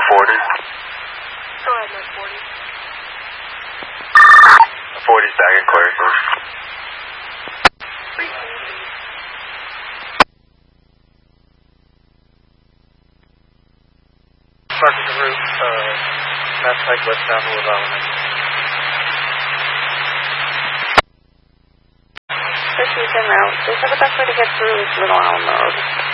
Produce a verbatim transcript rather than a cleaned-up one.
forty. Go ahead, Med forty. forty's back and clear, sir. Parking the roof, uh, Mass Pike westbound Little Island. fifteen ten route. They said the best way to get through is Little Island Road.